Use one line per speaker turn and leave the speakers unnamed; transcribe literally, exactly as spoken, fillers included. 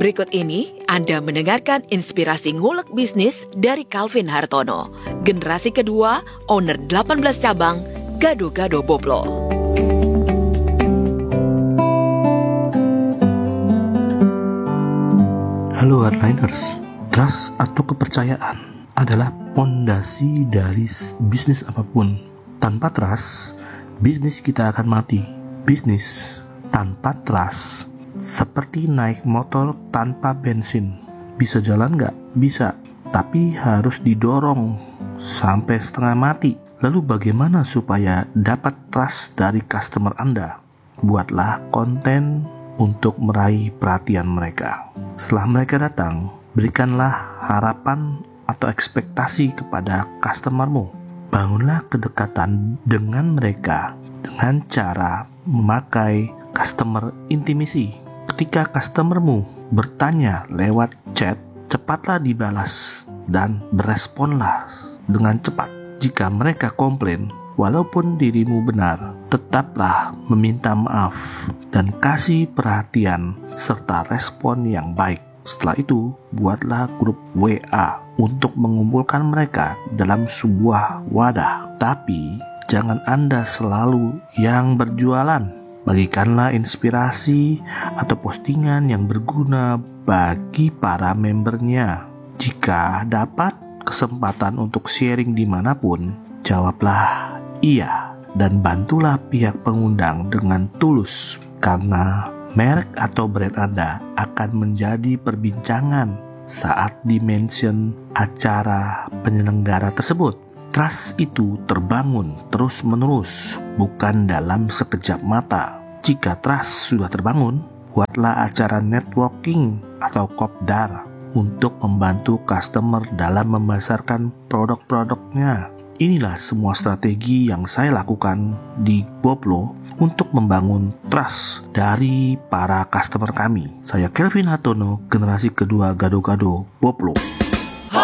Berikut ini Anda mendengarkan inspirasi ngulek bisnis dari Calvin Hartono, generasi kedua, owner delapan belas cabang, Gado-Gado Boplo.
Halo hardliners, trust atau kepercayaan adalah pondasi dari bisnis apapun. Tanpa trust, bisnis kita akan mati. Bisnis tanpa trust seperti naik motor tanpa bensin. Bisa jalan nggak? Bisa, tapi harus didorong sampai setengah mati. Lalu bagaimana supaya dapat trust dari customer Anda? Buatlah konten untuk meraih perhatian mereka. Setelah mereka datang, berikanlah harapan atau ekspektasi kepada customermu. Bangunlah kedekatan dengan mereka dengan cara memakai customer intimacy. Ketika customermu bertanya lewat chat, cepatlah dibalas dan beresponlah dengan cepat. Jika mereka komplain, walaupun dirimu benar, tetaplah meminta maaf dan kasih perhatian serta respon yang baik. Setelah itu, buatlah grup W A untuk mengumpulkan mereka dalam sebuah wadah. Tapi, jangan Anda selalu yang berjualan. Bagikanlah inspirasi atau postingan yang berguna bagi para membernya. Jika dapat kesempatan untuk sharing dimanapun, jawablah iya dan bantulah pihak pengundang dengan tulus, karena merek atau brand Anda akan menjadi perbincangan saat dimention acara penyelenggara tersebut. Trust itu terbangun terus-menerus, bukan dalam sekejap mata. Jika trust sudah terbangun, buatlah acara networking atau kopdar untuk membantu customer dalam memasarkan produk-produknya. Inilah semua strategi yang saya lakukan di Boplo untuk membangun trust dari para customer kami. Saya Calvin Hartono, generasi kedua Gado-Gado Boplo.